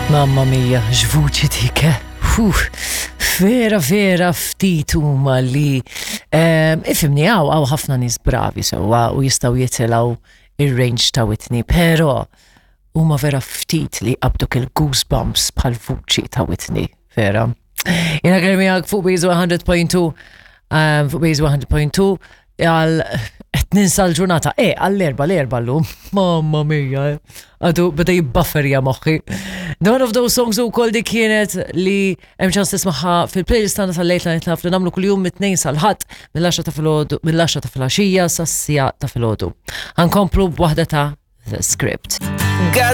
Mamma mia, ġvuċi dike. Vera ftit huma li ifimni għaw ħafna nies bravi sewwa u jistgħu jitilgħu ir-range ta' witni, però huma vera ftit li qabduk il-goosebumps bħal vuċi ta' witni, vera. Jiena kelli miegħek fuq Base 100.2 fuq Base 100.2 għal qed ninsa l-ġurnata għall-erba llum. Mamma mia, għadu beda jibbafferja moħħi. One of those songs ukoll dik kienet li hemm ċans tismaħħa fil-playlist tagħna tal-Late Night Love li nagħmlu kuljum mit-tnejn sal-ħadd mill-10 ta' filgħodu mill-10 ta' filgħaxija sas-sija ta' filgħodu. Ħankomplu b'waħda ta' The Script.